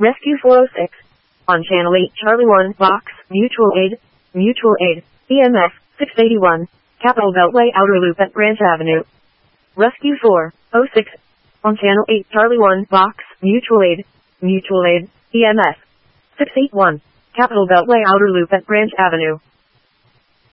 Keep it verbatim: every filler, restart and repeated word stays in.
Rescue four oh six. On Channel eight Charlie one, Box, Mutual Aid, Mutual Aid, E M S, six eighty-one, Capital Beltway Outer Loop at Branch Avenue. Rescue four oh six. On Channel eight Charlie one, Box, Mutual Aid, Mutual Aid, E M S, six eighty-one, Capital Beltway Outer Loop at Branch Avenue.